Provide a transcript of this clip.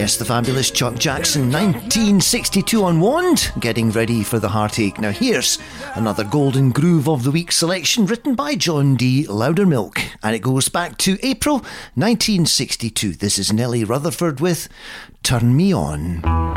Yes, the fabulous Chuck Jackson, 1962 on Wand, getting ready for the heartache. Now here's another Golden Groove of the Week selection written by John D. Loudermilk, and it goes back to April 1962. This is Nellie Rutherford with Turn Me On.